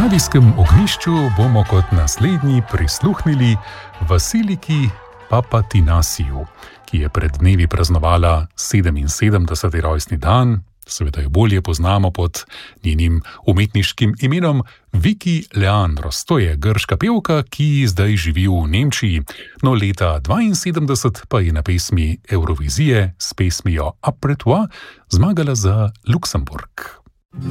radijskem ognjišču bomo kot naslednji prisluhnili Vasiliki Papatinasiju, ki je pred dnevi praznovala 77. rojstni dan. Seveda jo bolje poznamo pod njenim umetniškim imenom Viki Leandros. To je grška pevka, ki zdaj živi v Nemčiji. No, leta 72 pa je na pesmi Eurovizije s pesmijo Après toi zmagala za Luksemburg.